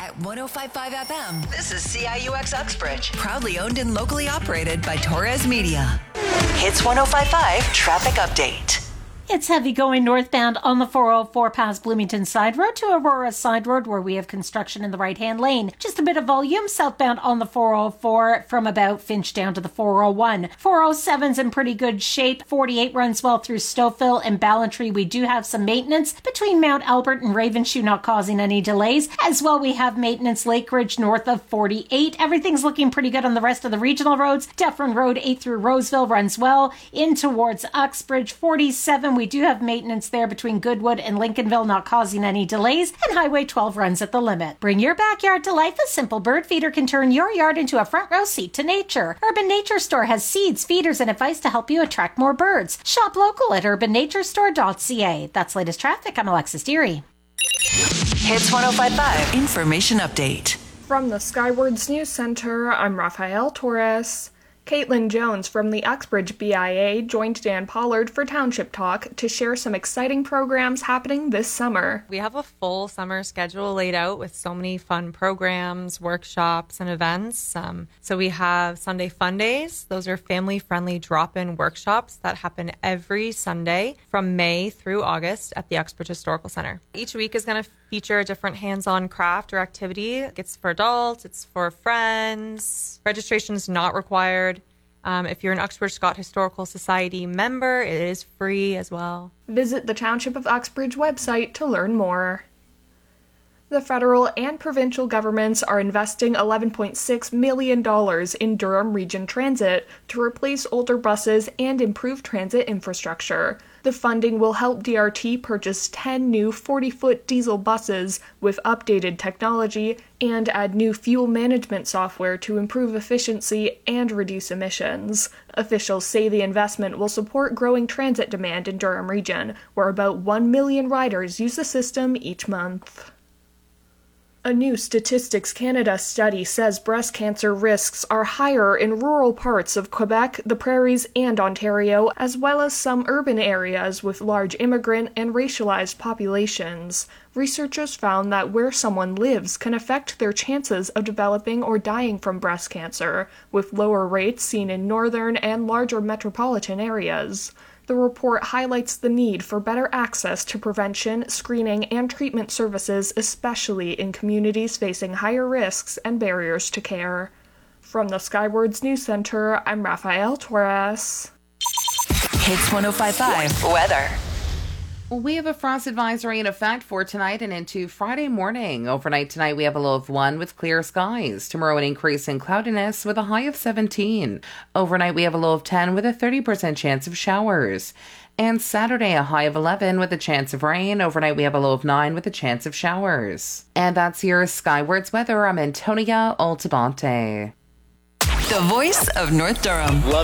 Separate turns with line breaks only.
At 105.5 FM, this is CIUX Uxbridge. Proudly owned and locally operated by Torres Media. Hits 105.5 Traffic Update.
It's heavy going northbound on the 404 past Bloomington Side Road to Aurora Side Road, where we have construction in the right-hand lane. Just a bit of volume southbound on the 404 from about Finch down to the 401. 407's in pretty good shape. 48 runs well through Stouffville and Ballantree. We do have some maintenance between Mount Albert and Ravenshoe, not causing any delays. As well, we have maintenance Lake Ridge north of 48. Everything's looking pretty good on the rest of the regional roads. Dufferin Road 8 through Roseville runs well. In towards Uxbridge 47. We do have maintenance there between Goodwood and Lincolnville, not causing any delays, and Highway 12 runs at the limit. Bring your backyard to life. A simple bird feeder can turn your yard into a front row seat to nature. Urban Nature Store has seeds, feeders, and advice to help you attract more birds. Shop local at urbannaturestore.ca. That's latest traffic. I'm Alexis Deary.
Hits 105.5 Information Update.
From the Skywards News Center, I'm Rafael Torres. Caitlin Jones from the Uxbridge BIA joined Dan Pollard for Township Talk to share some exciting programs happening this summer.
We have a full summer schedule laid out with so many fun programs, workshops, and events. So we have Sunday Fun Days. Those are family-friendly drop-in workshops that happen every Sunday from May through August at the Uxbridge Historical Center. Each week is going to feature a different hands-on craft or activity. It's for adults, it's for friends. Registration is not required. If you're an Uxbridge Scott Historical Society member, it is free as well.
Visit the Township of Uxbridge website to learn more. The federal and provincial governments are investing $11.6 million in Durham Region Transit to replace older buses and improve transit infrastructure. The funding will help DRT purchase 10 new 40-foot diesel buses with updated technology and add new fuel management software to improve efficiency and reduce emissions. Officials say the investment will support growing transit demand in Durham Region, where about 1 million riders use the system each month. A new Statistics Canada study says breast cancer risks are higher in rural parts of Quebec, the Prairies, and Ontario, as well as some urban areas with large immigrant and racialized populations. Researchers found that where someone lives can affect their chances of developing or dying from breast cancer, with lower rates seen in northern and larger metropolitan areas. The report highlights the need for better access to prevention, screening, and treatment services, especially in communities facing higher risks and barriers to care. From the Skywards News Center, I'm Rafael Torres.
Hits 105.5 Weather.
We have a frost advisory in effect for tonight and into Friday morning. Overnight tonight, we have a low of 1 with clear skies. Tomorrow, an increase in cloudiness with a high of 17. Overnight, we have a low of 10 with a 30% chance of showers. And Saturday, a high of 11 with a chance of rain. Overnight, we have a low of 9 with a chance of showers. And that's your Skywards weather. I'm Antonia Altabante.
The voice of North Durham.
Love